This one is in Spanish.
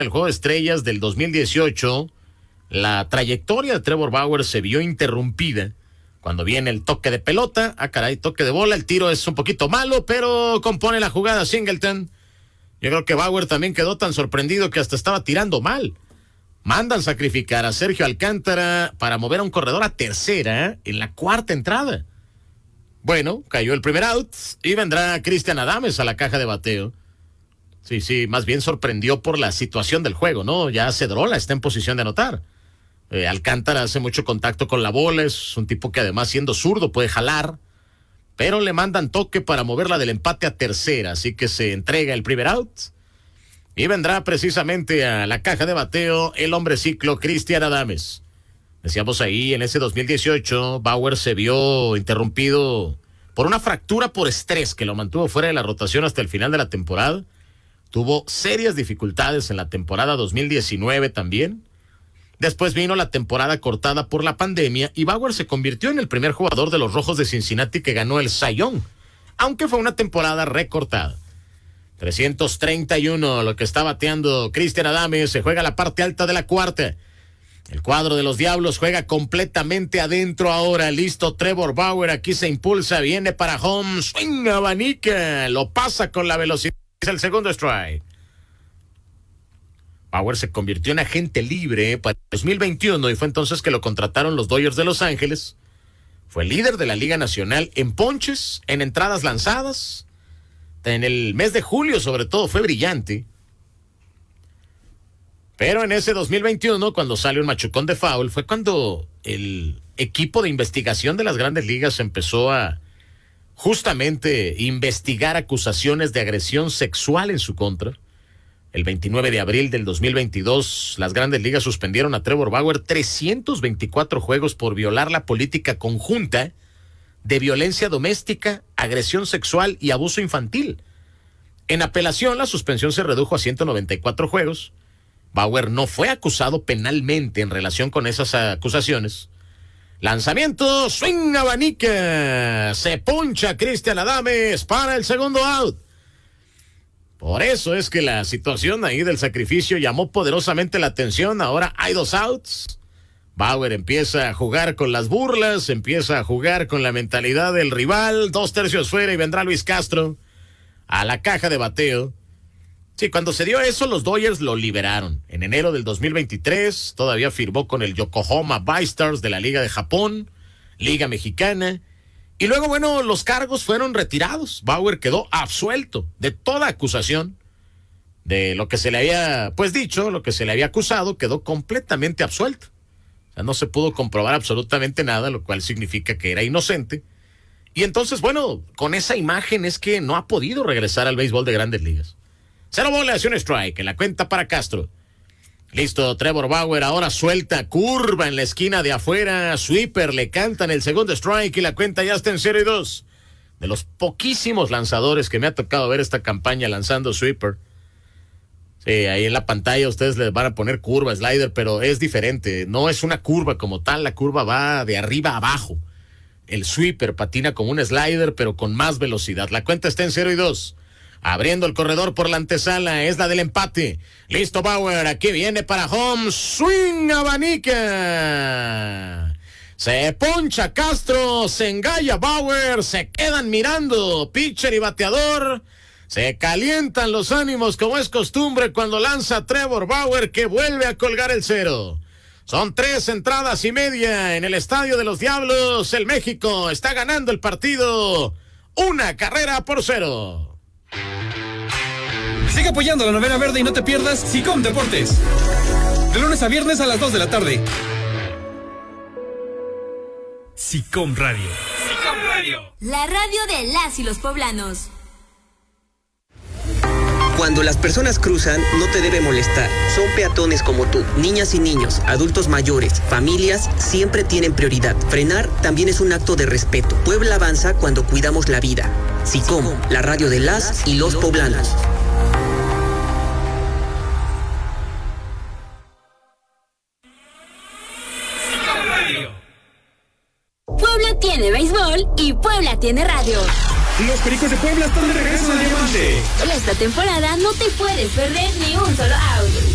el Juego de Estrellas del 2018, la trayectoria de Trevor Bauer se vio interrumpida cuando viene el toque de pelota. Caray, toque de bola, el tiro es un poquito malo, pero compone la jugada Singleton. Yo creo que Bauer también quedó tan sorprendido que hasta estaba tirando mal. Mandan sacrificar a Sergio Alcántara para mover a un corredor a tercera en la cuarta entrada. Bueno, cayó el primer out y vendrá Cristian Adames a la caja de bateo. Sí, más bien sorprendió por la situación del juego, ¿no? Ya Cedrola está en posición de anotar. Alcántara hace mucho contacto con la bola, es un tipo que además siendo zurdo puede jalar, pero le mandan toque para moverla del empate a tercera, así que se entrega el primer out y vendrá precisamente a la caja de bateo el hombre ciclo Cristian Adames. Decíamos ahí, en ese 2018, Bauer se vio interrumpido por una fractura por estrés que lo mantuvo fuera de la rotación hasta el final de la temporada. Tuvo serias dificultades en la temporada 2019 también. Después vino la temporada cortada por la pandemia y Bauer se convirtió en el primer jugador de los Rojos de Cincinnati que ganó el Cy Young, aunque fue una temporada recortada. 331, lo que está bateando Cristian Adames, se juega la parte alta de la cuarta. El cuadro de los Diablos juega completamente adentro ahora. Listo Trevor Bauer, aquí se impulsa, viene para home, swing, abanica, lo pasa con la velocidad, es el segundo strike. Bauer se convirtió en agente libre para 2021 y fue entonces que lo contrataron los Dodgers de Los Ángeles. Fue líder de la Liga Nacional en ponches, en entradas lanzadas. En el mes de julio, sobre todo, fue brillante. Pero en ese 2021, cuando sale un machucón de foul, fue cuando el equipo de investigación de las Grandes Ligas empezó a justamente investigar acusaciones de agresión sexual en su contra. El 29 de abril del 2022, las Grandes Ligas suspendieron a Trevor Bauer 324 juegos por violar la política conjunta de violencia doméstica, agresión sexual y abuso infantil. En apelación, la suspensión se redujo a 194 juegos. Bauer no fue acusado penalmente en relación con esas acusaciones. Lanzamiento, swing, abanica, se poncha Cristian Adames para el segundo out. Por eso es que la situación ahí del sacrificio llamó poderosamente la atención. Ahora hay 2 outs. Bauer empieza a jugar con las burlas, empieza a jugar con la mentalidad del rival. 2 tercios fuera y vendrá Luis Castro a la caja de bateo. Sí, cuando se dio eso, los Dodgers lo liberaron. En enero del 2023 todavía firmó con el Yokohama Bystars de la Liga de Japón, Liga Mexicana. Y luego, bueno, los cargos fueron retirados. Bauer quedó absuelto de toda acusación de lo que se le había, dicho, lo que se le había acusado, quedó completamente absuelto. O sea, no se pudo comprobar absolutamente nada, lo cual significa que era inocente. Y entonces, bueno, con esa imagen es que no ha podido regresar al béisbol de Grandes Ligas. 0 bolas y un strike en la cuenta para Castro. Listo, Trevor Bauer ahora suelta, curva en la esquina de afuera, sweeper, le cantan el segundo strike y la cuenta ya está en 0-2. De los poquísimos lanzadores que me ha tocado ver esta campaña lanzando sweeper. Sí, ahí en la pantalla ustedes les van a poner curva, slider, pero es diferente. No es una curva como tal, la curva va de arriba a abajo. El sweeper patina como un slider, pero con más velocidad. La cuenta está en 0-2. Abriendo el corredor por la antesala, es la del empate. Listo Bauer, aquí viene para home, swing, abanica. Se poncha Castro, se engalla Bauer, se quedan mirando pitcher y bateador. Se calientan los ánimos como es costumbre cuando lanza Trevor Bauer, que vuelve a colgar el 0. Son 3 entradas y media en el Estadio de los Diablos. El México está ganando el partido 1-0. Sigue apoyando la novena verde y no te pierdas SICOM Deportes. De lunes a viernes a las 2 de la tarde. SICOM Radio. SICOM Radio. La radio de las y los poblanos. Cuando las personas cruzan, no te debe molestar. Son peatones como tú. Niñas y niños, adultos mayores, familias, siempre tienen prioridad. Frenar también es un acto de respeto. Puebla avanza cuando cuidamos la vida. SICOM, la radio de las y los poblanos. Puebla tiene béisbol y Puebla tiene radio. Los Pericos de Puebla están de regreso al diamante. Esta temporada no te puedes perder ni un solo out.